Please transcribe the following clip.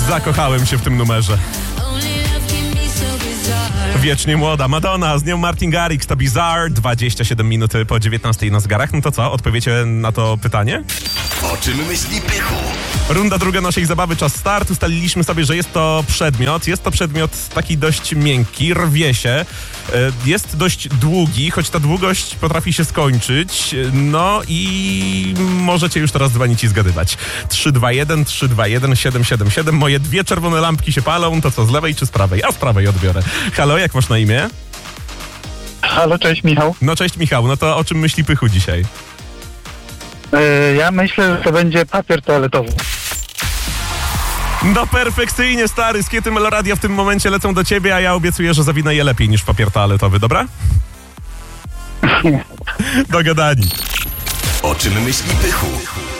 Zakochałem się w tym numerze. Wiecznie młoda Madonna, z nią Martin Garrix, to Bizarre, 27 minut po 19 na zegarach. No to co, odpowiecie na to pytanie? O czym myśli Pychu? Runda druga naszej zabawy, czas start. Ustaliliśmy sobie, że jest to przedmiot. Jest to przedmiot taki dość miękki, rwie się. Jest dość długi, choć ta długość potrafi się skończyć. No i możecie już teraz dzwonić i zgadywać. 321 321 777. Moje dwie czerwone lampki się palą. To co, z lewej czy z prawej? A z prawej odbiorę. Halo, jak masz na imię? Halo, cześć Michał. No cześć Michał, no to o czym myśli Pychu dzisiaj? Ja myślę, że to będzie papier toaletowy. No perfekcyjnie, stary. Skiety Meloradia w tym momencie lecą do ciebie, a ja obiecuję, że zawinę je lepiej niż papier toaletowy, dobra? Dogadani. O czym myśli Pychu?